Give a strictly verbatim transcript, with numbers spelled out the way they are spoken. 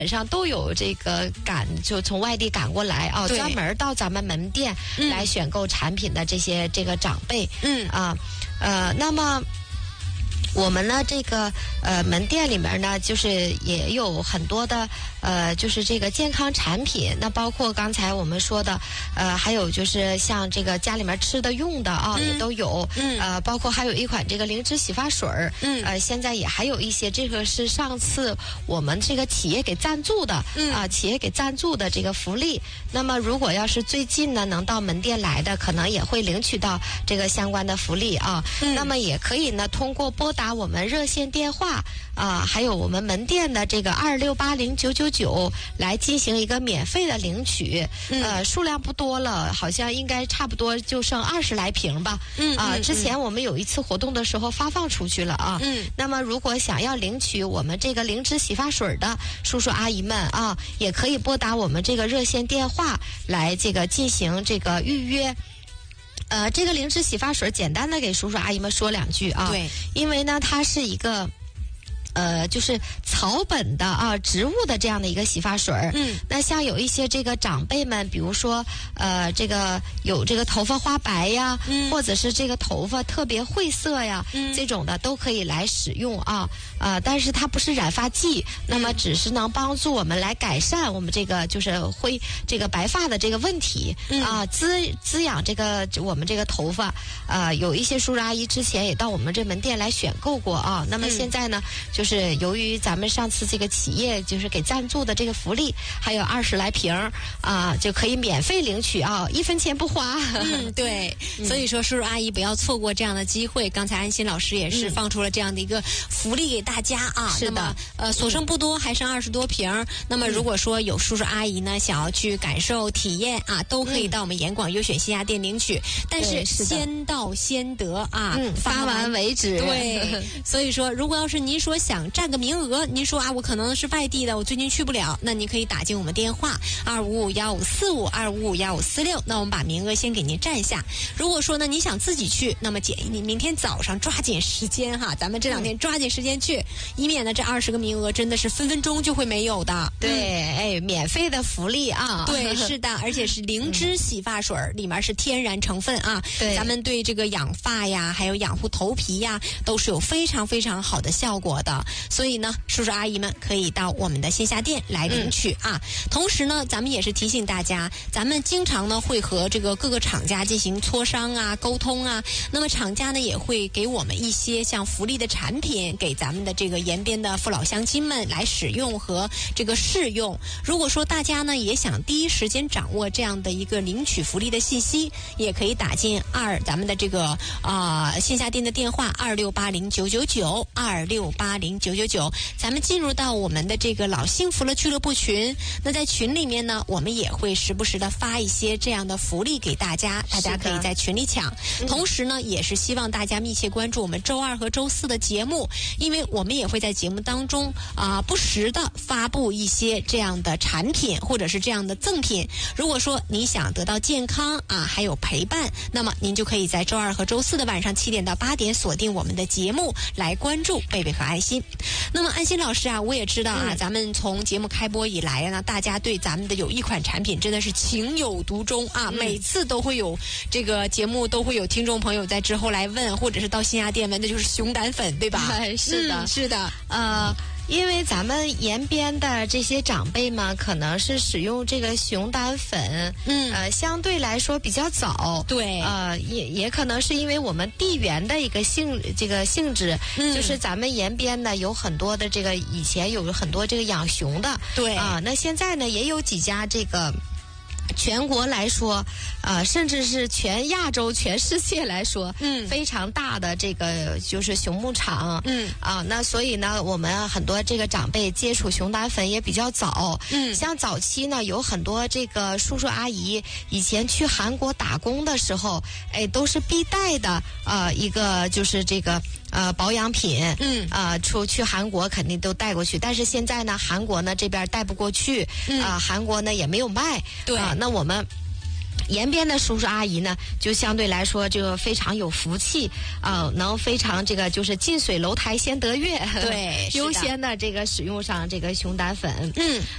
本上都有这个赶，就从外地赶过来啊，专门到咱们门店来选购产品的这些这个长辈，嗯啊，呃，那么。我们呢，这个呃门店里面呢，就是也有很多的呃，就是这个健康产品。那包括刚才我们说的，呃，还有就是像这个家里面吃的用的啊，嗯、也都有。嗯。呃，包括还有一款这个灵芝洗发水儿。嗯。呃，现在也还有一些，这个是上次我们这个企业给赞助的。嗯。啊、呃，企业给赞助的这个福利。那么如果要是最近呢，能到门店来的，可能也会领取到这个相关的福利啊。嗯。那么也可以呢，通过拨打。打我们热线电话啊、呃，还有我们门店的这个二六八零九九九来进行一个免费的领取，嗯、呃，数量不多了，好像应该差不多就剩二十来瓶吧，嗯啊、呃嗯，之前我们有一次活动的时候发放出去了啊，嗯，那么如果想要领取我们这个灵芝洗发水的叔叔阿姨们啊，也可以拨打我们这个热线电话来这个进行这个预约。呃，这个灵芝洗发水，简单的给叔叔阿姨们说两句啊。对，因为呢，它是一个。呃，就是草本的啊，植物的这样的一个洗发水。嗯，那像有一些这个长辈们，比如说呃，这个有这个头发花白呀，嗯，或者是这个头发特别晦涩呀，嗯，这种的都可以来使用啊。啊、呃，但是它不是染发剂，那么只是能帮助我们来改善我们这个就是灰这个白发的这个问题、嗯、啊，滋滋养这个我们这个头发。啊、呃，有一些叔叔阿姨之前也到我们这门店来选购过啊。那么现在呢？嗯，就是由于咱们上次这个企业就是给赞助的这个福利，还有二十来瓶啊，就可以免费领取啊，一分钱不花。 嗯，对，嗯、所以说叔叔阿姨不要错过这样的机会。刚才安心老师也是放出了这样的一个福利给大家啊。 是的， 那么呃，所剩不多，还剩二十多瓶。嗯、那么如果说有叔叔阿姨呢想要去感受体验啊，都可以到我们严广优选线下店领取。但是先到先得啊， 嗯，发完为止。 对，所以说如果要是您说想占个名额，您说啊，我可能是外地的，我最近去不了，那您可以打进我们电话二五五幺五四五二五五幺五四六，那我们把名额先给您占下。如果说呢你想自己去，那么建议你明天早上抓紧时间哈，咱们这两天抓紧时间去，嗯、以免呢这二十个名额真的是分分钟就会没有的。 对，嗯、哎，免费的福利啊！ 对，是的，而且是灵芝洗发水，里面是天然成分啊，对，咱们对这个养发呀，还有养护头皮呀，都是有非常非常好的效果的。所以呢，叔叔阿姨们可以到我们的线下店来领取啊。嗯、同时呢，咱们也是提醒大家，咱们经常呢会和这个各个厂家进行磋商啊、沟通啊。那么厂家呢也会给我们一些像福利的产品，给咱们的这个延边的父老乡亲们来使用和这个试用。如果说大家呢也想第一时间掌握这样的一个领取福利的信息，也可以打进二咱们的这个啊、呃、线下店的电话二六八零九九九二六八零九九九，咱们进入到我们的这个老幸福了俱乐部群。那在群里面呢，我们也会时不时的发一些这样的福利给大家，大家可以在群里抢。同时呢，也是希望大家密切关注我们周二和周四的节目，因为我们也会在节目当中啊、呃、不时的发布一些这样的产品或者是这样的赠品。如果说你想得到健康啊，还有陪伴，那么您就可以在周二和周四的晚上七点到八点锁定我们的节目来关注贝贝和爱心。那么安心老师啊，我也知道啊，嗯、咱们从节目开播以来呢，大家对咱们的有一款产品真的是情有独钟啊，嗯、每次都会有这个节目都会有听众朋友在之后来问，或者是到线下店问，那就是熊胆粉，对吧？ 是的， 嗯、是的， 呃。因为咱们延边的这些长辈们可能是使用这个熊胆粉，嗯，呃，相对来说比较早， 对， 呃，也也可能是因为我们地缘的一个性这个性质，嗯、就是咱们延边呢有很多的这个以前有很多这个养熊的， 对啊、呃，那现在呢也有几家这个。全国来说，呃，甚至是全亚洲、全世界来说，嗯，非常大的这个就是熊牧场，嗯啊，那所以呢，我们很多这个长辈接触熊胆粉也比较早，嗯，像早期呢，有很多这个叔叔阿姨以前去韩国打工的时候，哎，都是必带的，呃，一个就是这个。呃，保养品，嗯，啊、呃，出去韩国肯定都带过去，但是现在呢，韩国呢这边带不过去，啊、嗯呃，韩国呢也没有卖，对，啊、呃，那我们延边的叔叔阿姨呢，就相对来说就非常有福气啊、呃，能非常这个就是近水楼台先得月， 对， 优先的这个使用上这个熊胆粉。 嗯。